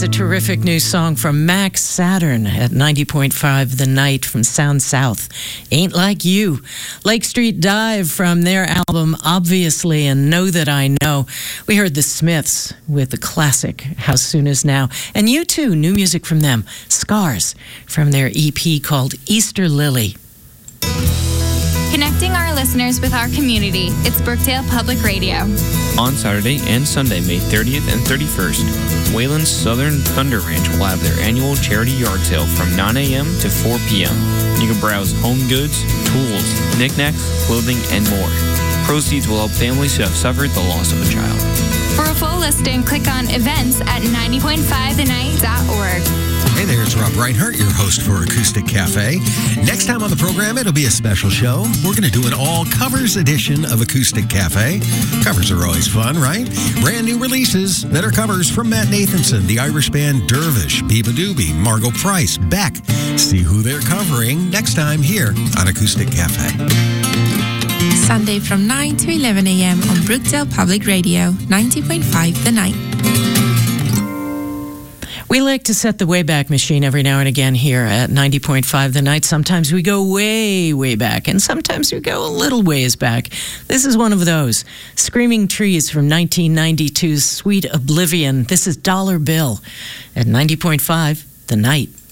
a terrific new song from Max Saturn at 90.5 The Night from Sound South. Ain't Like You. Lake Street Dive from their album Obviously and Know That I Know. We heard the Smiths with the classic How Soon Is Now. And U2, new music from them. Scars from their EP called Easter Lily. Connecting our listeners with our community, it's Brookdale Public Radio. On Saturday and Sunday, May 30th and 31st, Wayland's Southern Thunder Ranch will have their annual charity yard sale from 9 a.m. to 4 p.m. You can browse home goods, tools, knickknacks, clothing, and more. Proceeds will help families who have suffered the loss of a child. For a full listing, click on events at 90.5thenight.org. Hey there, it's Rob Reinhardt, your host for Acoustic Cafe. Next time on the program, it'll be a special show. We're going to do an all-covers edition of Acoustic Cafe. Covers are always fun, right? Brand new releases that are covers from Matt Nathanson, the Irish band Dervish, Biba Doobie, Margot Price, Beck. See who they're covering next time here on Acoustic Cafe. Sunday from 9 to 11 a.m. on Brookdale Public Radio, 90.5 The Night. We like to set the Wayback Machine every now and again here at 90.5 The Night. Sometimes we go way, way back, and sometimes we go a little ways back. This is one of those. Screaming Trees from 1992's Sweet Oblivion. This is Dollar Bill at 90.5 The Night.